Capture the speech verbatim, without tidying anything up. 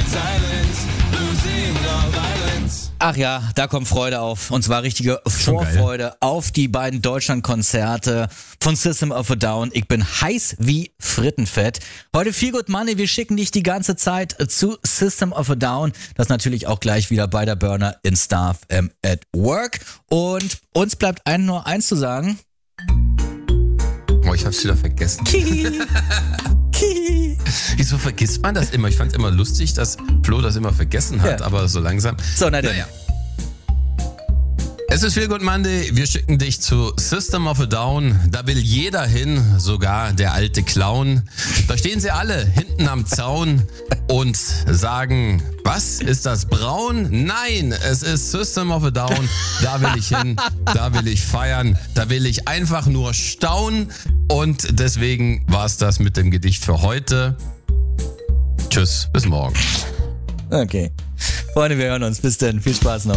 Ach ja, da kommt Freude auf. Und zwar richtige Vorfreude auf die beiden Deutschlandkonzerte von System of a Down. Ich bin heiß wie Frittenfett. Heute Feel Good Money. Wir schicken dich die ganze Zeit zu System of a Down. Das natürlich auch gleich wieder bei der Burner in Staff ähm, at Work. Und uns bleibt ein, nur eins zu sagen. Oh, ich hab's wieder vergessen. Wieso vergisst man das immer? Ich fand's immer lustig, dass Flo das immer vergessen hat, ja. Aber so langsam. So, na denn. Naja. Es ist Feel Good Monday. Wir schicken dich zu System of a Down. Da will jeder hin, sogar der alte Clown. Da stehen sie alle hinten am Zaun und sagen, was, ist das braun? Nein, es ist System of a Down. Da will ich hin, da will ich feiern, da will ich einfach nur staunen. Und deswegen war es das mit dem Gedicht für heute. Tschüss, bis morgen. Okay. Freunde, wir hören uns. Bis dann. Viel Spaß noch.